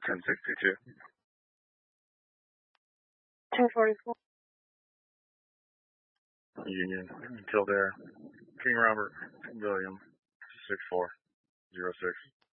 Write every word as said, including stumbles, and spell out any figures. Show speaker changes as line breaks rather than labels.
ten sixty-two.
two forty-four.
Union, Kildare, King Robert, William, six four zero six.